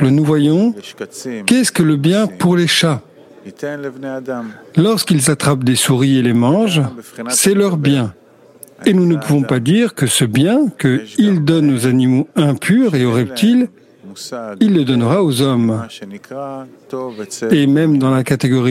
exemple, nous voyons qu'est-ce que le bien pour les chats. Lorsqu'ils attrapent des souris et les mangent, c'est leur bien. Et nous ne pouvons pas dire que ce bien qu'il donne aux animaux impurs et aux reptiles, il le donnera aux hommes. Et même dans la catégorie